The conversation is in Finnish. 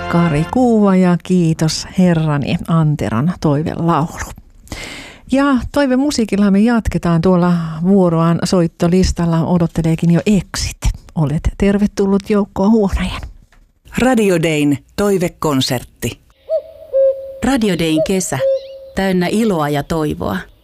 Kari Kuuva ja Kiitos Herrani, Anteran toivelaulu. Ja toivemusiikilla me jatketaan tuolla vuoroaan soittolistalla. Odotteleekin jo Exit. Olet tervetullut joukkoon Huonajen. Radio Dayn toivekonsertti. Radio Dayn kesä, täynnä iloa ja toivoa.